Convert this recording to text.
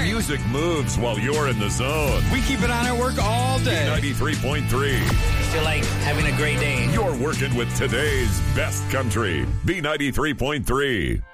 music moves while you're in the zone. We keep it on at work all day. 93.3. Feel like having a great day. You're working with today's best country. B93.3.